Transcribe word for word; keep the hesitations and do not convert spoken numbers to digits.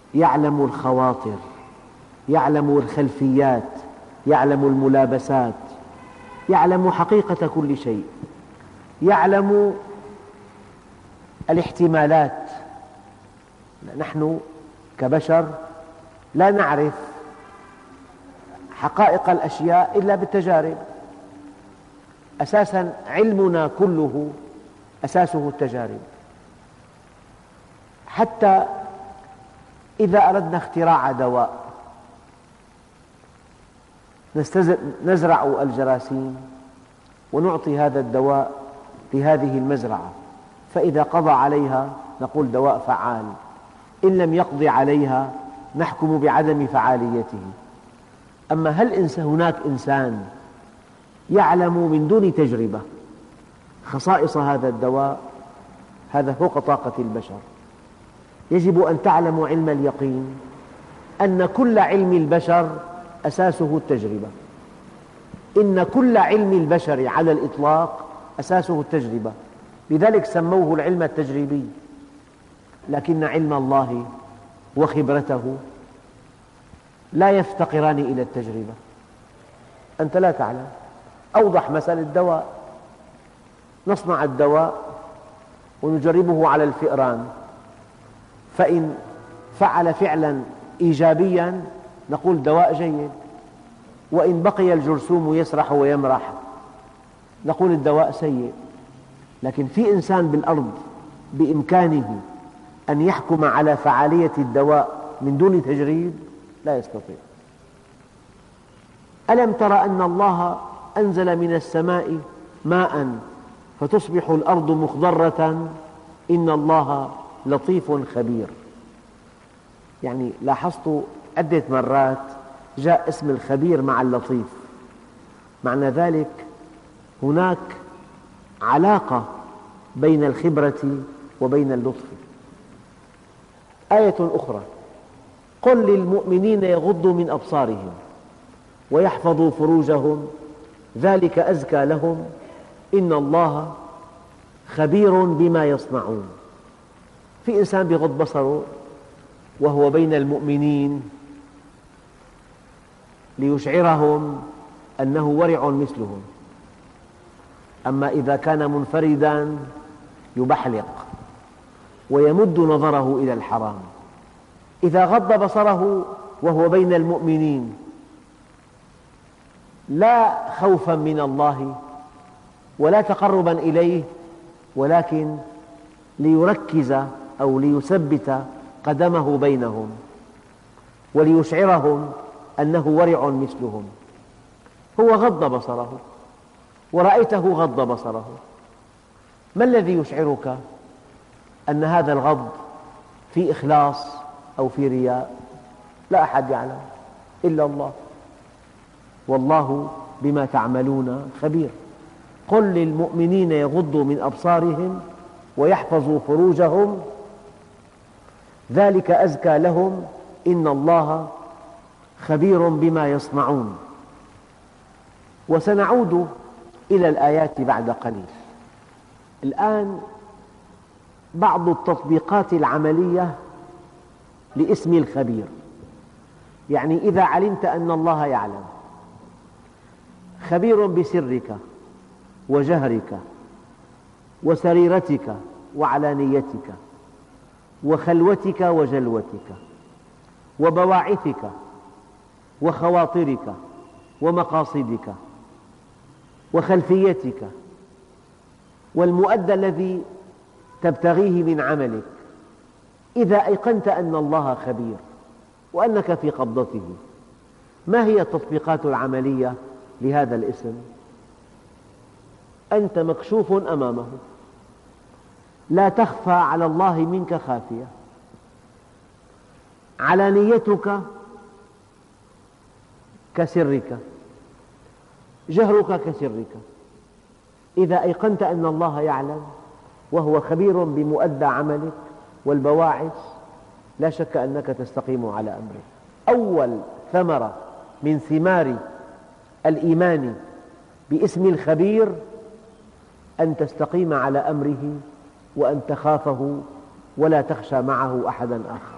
يعلم الخواطر، يعلم الخلفيات، يعلم الملابسات، يعلم حقيقة كل شيء، يعلم الاحتمالات. نحن كبشر لا نعرف حقائق الأشياء إلا بالتجارب. أساساً علمنا كله أساسه التجارب. حتى إذا أردنا اختراع دواء نزرع الجراثيم ونعطي هذا الدواء لهذه المزرعة، فإذا قضى عليها نقول دواء فعال، إن لم يقضي عليها نحكم بعدم فعاليته. أما هل هناك إنسان يعلم من دون تجربة خصائص هذا الدواء؟ هذا فوق طاقة البشر. يجب أن تعلموا علم اليقين أن كل علم البشر أساسه التجربة. إن كل علم البشر على الإطلاق أساسه التجربة، لذلك سموه العلم التجريبي. لكن علم الله وخبرته لا يفتقران إلى التجربة. أنت لا تعلم. أوضح مثل الدواء، نصنع الدواء ونجربه على الفئران، فإن فعل فعلا إيجابيا نقول دواء جيد، وإن بقي الجرثوم يسرح ويمرح نقول الدواء سيء. لكن في إنسان بالأرض بإمكانه أن يحكم على فعالية الدواء من دون تجريب؟ لا يستطيع. ألم تر أن الله أنزل من السماء ماء فتصبح الأرض مخضرة إن الله لطيف خبير. يعني لاحظت عدة مرات جاء اسم الخبير مع اللطيف، معنى ذلك هناك علاقة بين الخبرة وبين اللطف. آية أخرى: قل للمؤمنين يغضوا من أبصارهم ويحفظوا فروجهم ذلك أزكى لهم إن الله خبير بما يصنعون. في إنسان يغض بصره وهو بين المؤمنين ليشعرهم أنه ورع مثلهم، أما إذا كان منفردا يبحلق ويمد نظره إلى الحرام. إذا غض بصره وهو بين المؤمنين لا خوفا من الله ولا تقربا إليه، ولكن ليركز أو ليثبت قدمه بينهم وليشعرهم أنه ورع مثلهم. هو غض بصره ورأيته غض بصره، ما الذي يشعرك أن هذا الغض في إخلاص أو في رياء؟ لا أحد يعلم إلا الله، والله بما تعملون خبير. قل للمؤمنين يغضوا من أبصارهم ويحفظوا فروجهم ذلك أزكى لهم إن الله خبير بما يصنعون. وسنعود إلى الآيات بعد قليل. الآن بعض التطبيقات العملية لاسم الخبير. يعني إذا علمت أن الله يعلم، خبير بسرك وجهرك وسريرتك وعلانيتك وخلوتك وجلوتك وبواعثك وخواطرك ومقاصدك وخلفيتك والمؤدى الذي تبتغيه من عملك. إذا أيقنت أن الله خبير وأنك في قبضته، ما هي التطبيقات العملية لهذا الاسم؟ أنت مكشوف أمامه، لا تخفى على الله منك خافية، علانيتك كسرك، جهرك كسرك. إذا أيقنت أن الله يعلم وهو خبير بمؤدى عملك والبواعث، لا شك أنك تستقيم على أمره. أول ثمرة من ثمار الإيمان باسم الخبير أن تستقيم على أمره وأن تخافه ولا تخشى معه أحدا آخر.